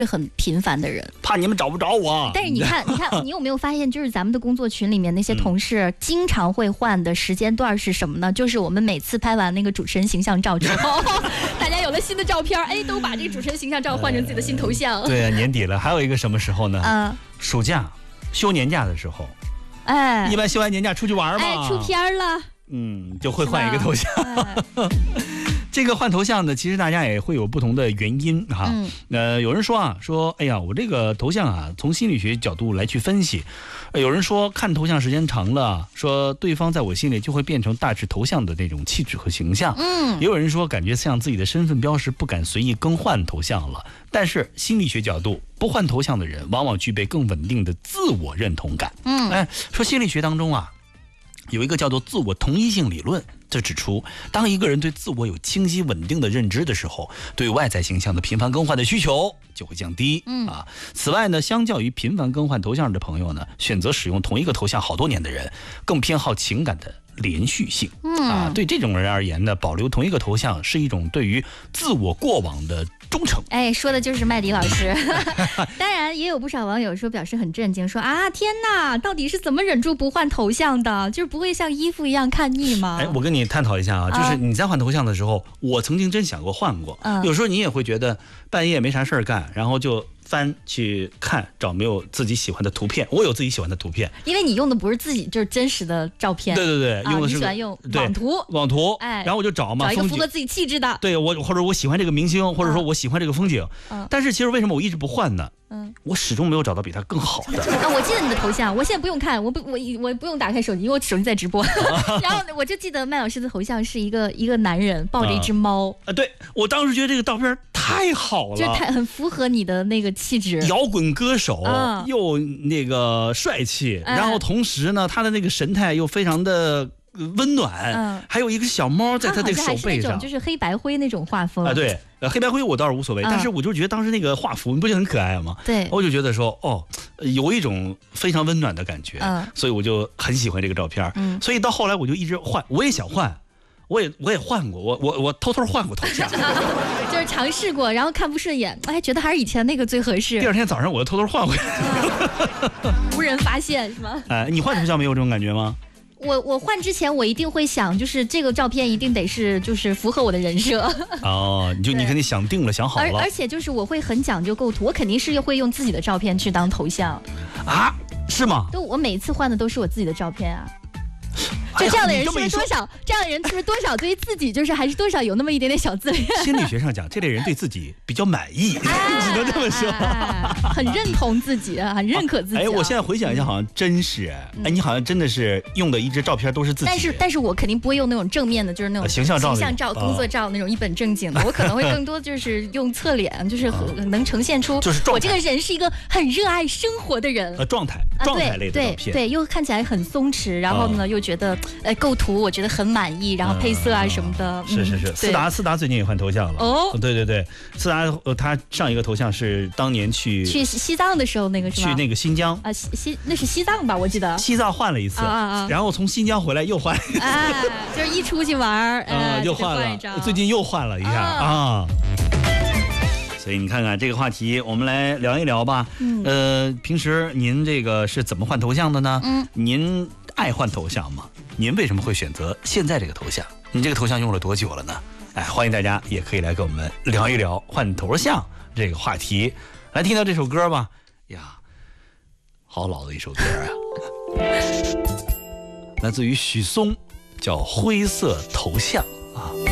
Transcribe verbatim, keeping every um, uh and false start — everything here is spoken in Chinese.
很频繁的人， 怕你们找不着我。 但是你看，你看，你有没有发现，就是咱们的工作群里面那些同事经常会换的时间段是什么呢？就是我们每次拍完那个主持人形象照之后，大家有了新的照片，哎，都把这个主持人形象照换成自己的新头像。 呃、对啊，年底了，还有一个什么时候呢？ 嗯， 暑假休年假的时候， 哎， 一般休完年假出去玩嘛， 哎，出片了， 嗯，就会换一个头像。 哎这个换头像呢，其实大家也会有不同的原因哈。嗯、呃，有人说啊，说哎呀，我这个头像啊，从心理学角度来去分析。呃、有人说看头像时间长了，说对方在我心里就会变成大致头像的那种气质和形象。嗯，也有人说感觉像自己的身份标识，不敢随意更换头像了。但是心理学角度，不换头像的人往往具备更稳定的自我认同感。嗯，哎，说心理学当中啊，有一个叫做自我同一性理论。这指出，当一个人对自我有清晰稳定的认知的时候，对外在形象的频繁更换的需求就会降低。嗯啊，此外呢，相较于频繁更换头像的朋友呢，选择使用同一个头像好多年的人，更偏好情感的连续性。嗯啊，对这种人而言呢，保留同一个头像是一种对于自我过往的忠诚。 哎，说的就是麦迪老师。当然，也有不少网友说表示很震惊，说啊，天哪，到底是怎么忍住不换头像的？就是不会像衣服一样看腻吗？ 哎，我跟你探讨一下啊，就是你在换头像的时候，啊、我曾经真想过换过。嗯、有时候你也会觉得半夜没啥事儿干，然后就翻去看找没有自己喜欢的图片。我有自己喜欢的图片， 因为你用的不是自己就是真实的照片。 对对对，用的是、 啊、你喜欢用网图， 网图。 哎， 然后我就找嘛， 找一个符合自己气质的。 对我，或者我喜欢这个明星，或者说我喜欢这个风景。嗯、但是其实为什么我一直不换呢？嗯，我始终没有找到比他更好的。 啊，我记得你的头像，我现在不用看，我不，我我不用打开手机，因为我手机在直播。然后我就记得麦老师的头像是一个一个男人抱着一只猫。 啊，对，我当时觉得这个照片太好了， 就太很符合你的那个气质。 摇滚歌手、啊、又那个帅气，然后同时呢，他的那个神态又非常的温暖，嗯，还有一个小猫在他的手背上， 就是黑白灰那种画风啊，对，呃，黑白灰我倒是无所谓，嗯、但是我就觉得当时那个画幅，你不觉得很可爱吗？ 对， 我就觉得说，哦，有一种非常温暖的感觉，嗯，所以我就很喜欢这个照片，嗯，所以到后来我就一直换，我也想换，我也我也换过，我我我偷偷换过头像， 就是尝试过，然后看不顺眼，哎，觉得还是以前那个最合适。 第二天早上我又偷偷换回来， 无人发现是吗？ 哎，你换头像没有这种感觉吗？ 我我换之前我一定会想，就是这个照片一定得是就是符合我的人设。 哦，你就你肯定想定了想好了。 而而且就是我会很讲究构图，我肯定是会用自己的照片去当头像。 啊，是吗？ 都我每次换的都是我自己的照片啊。就这样的人是不是多少？这样的人是不是多少对于自己就是还是多少有那么一点点小自恋？ 心理学上讲，这类人对自己比较满意， 哎、 只能这么说， 哎、很认同自己，很认可自己、啊。 哎，我现在回想一下，好像真是，嗯、哎，你好像真的是用的一张照片都是自己。 但是，但是我肯定不会用那种正面的，就是那种形象照、 形象照、工作照那种一本正经的。我可能会更多就是用侧脸，就是能呈现出就是我这个人是一个很热爱生活的人。 呃，状态，状态类的照片， 对对，又看起来很松弛，然后呢又觉得，呃，构图我觉得很满意，然后配色啊什么的。 是是是，思达思达最近也换头像了。哦，对对对，思达呃，他上一个头像是当年去去西藏的时候那个是吧？ 去那个新疆啊，西西那是西藏吧？我记得西藏换了一次， 啊啊然后从新疆回来又换了一次， 哎，就是一出去玩呃，又换了，最近又换了一下啊。所以你看看这个话题，我们来聊一聊吧。嗯，呃，平时您这个是怎么换头像的呢？嗯，您爱换头像吗？您为什么会选择现在这个头像？你这个头像用了多久了呢？哎，欢迎大家也可以来跟我们聊一聊换头像这个话题。来听到这首歌吧，呀，好老的一首歌啊，来自于许嵩，叫《灰色头像》啊。